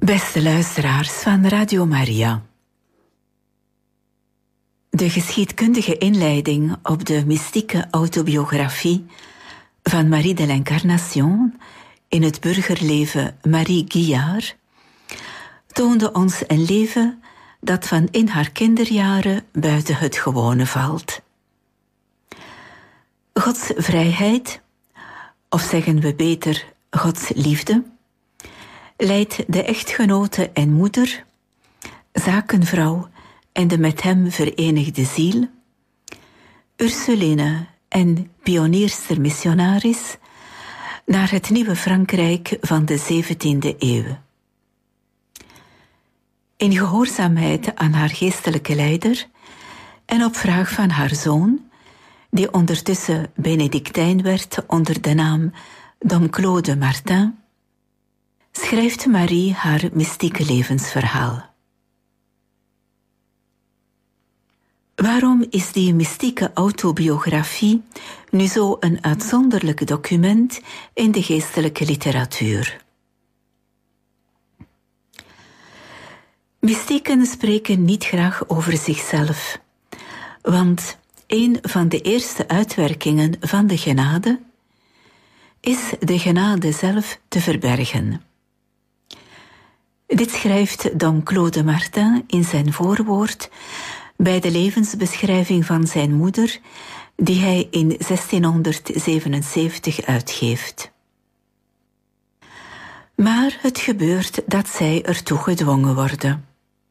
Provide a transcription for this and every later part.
Beste luisteraars van Radio Maria. De geschiedkundige inleiding op de mystieke autobiografie van Marie de l'Incarnation in het burgerleven Marie Guillard toonde ons een leven dat van in haar kinderjaren buiten het gewone valt. Gods vrijheid, of zeggen we beter Gods liefde, leidt de echtgenote en moeder, zakenvrouw en de met hem verenigde ziel, Ursuline en pionierster missionaris, naar het nieuwe Frankrijk van de 17e eeuw. In gehoorzaamheid aan haar geestelijke leider en op vraag van haar zoon, die ondertussen Benedictijn werd onder de naam Dom Claude Martin, schrijft Marie haar mystieke levensverhaal. Waarom is die mystieke autobiografie nu zo een uitzonderlijk document in de geestelijke literatuur? Mystieken spreken niet graag over zichzelf, want een van de eerste uitwerkingen van de genade is de genade zelf te verbergen. Dit schrijft Dom Claude Martin in zijn voorwoord bij de levensbeschrijving van zijn moeder, die hij in 1677 uitgeeft. Maar het gebeurt dat zij ertoe gedwongen worden.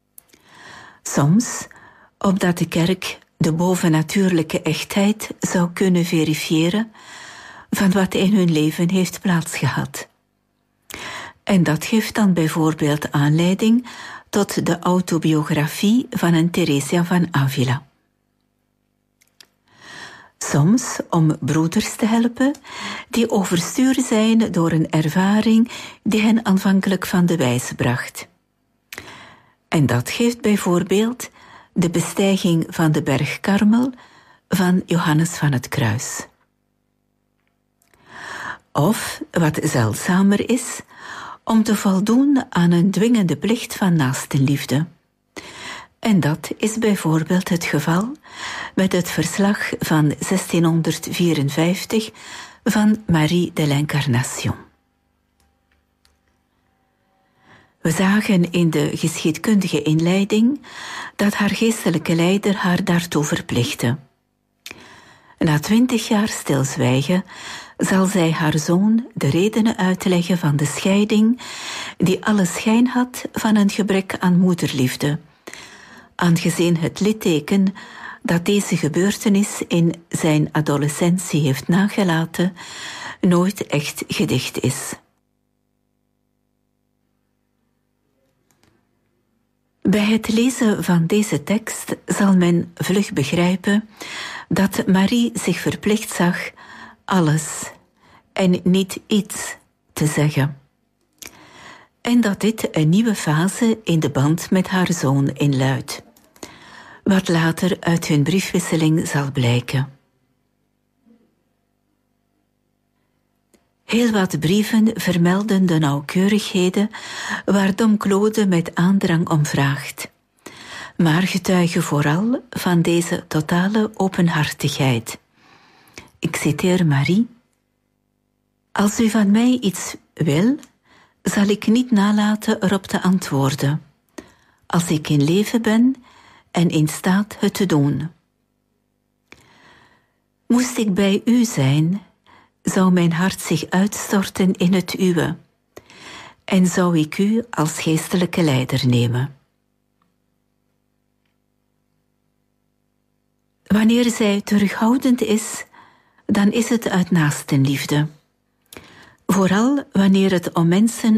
Soms, opdat de kerk de bovennatuurlijke echtheid zou kunnen verifiëren van wat in hun leven heeft plaatsgehad. En dat geeft dan bijvoorbeeld aanleiding tot de autobiografie van een Theresia van Avila. Soms om broeders te helpen die overstuur zijn door een ervaring die hen aanvankelijk van de wijs bracht. En dat geeft bijvoorbeeld de bestijging van de berg Karmel van Johannes van het Kruis. Of, wat zeldzamer is, om te voldoen aan een dwingende plicht van naastenliefde. En dat is bijvoorbeeld het geval met het verslag van 1654 van Marie de l'Incarnation. We zagen in de geschiedkundige inleiding dat haar geestelijke leider haar daartoe verplichtte. Na 20 jaar stilzwijgen zal zij haar zoon de redenen uitleggen van de scheiding die alle schijn had van een gebrek aan moederliefde, aangezien het litteken dat deze gebeurtenis in zijn adolescentie heeft nagelaten nooit echt gedicht is. Bij het lezen van deze tekst zal men vlug begrijpen dat Marie zich verplicht zag alles en niet iets te zeggen. En dat dit een nieuwe fase in de band met haar zoon inluidt, wat later uit hun briefwisseling zal blijken. Heel wat brieven vermelden de nauwkeurigheden waar Dom Claude met aandrang om vraagt, maar getuigen vooral van deze totale openhartigheid. Ik citeer Marie: "Als u van mij iets wil, zal ik niet nalaten erop te antwoorden, als ik in leven ben en in staat het te doen. Moest ik bij u zijn, zou mijn hart zich uitstorten in het uwe, en zou ik u als geestelijke leider nemen." Wanneer zij terughoudend is, dan is het uit naastenliefde. Vooral wanneer het om mensen